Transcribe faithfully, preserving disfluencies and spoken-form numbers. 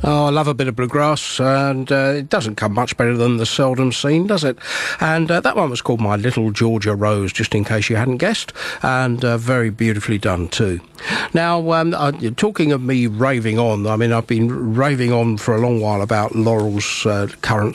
Oh, I love a bit of bluegrass, and uh, it doesn't come much better than the seldom seen, does it? And uh, that one was called My Little Georgia Rose, just in case you hadn't guessed, and uh, very beautifully done too. Now, um, uh, talking of me raving on, I mean, I've been raving on for a long while about Laurel's uh, current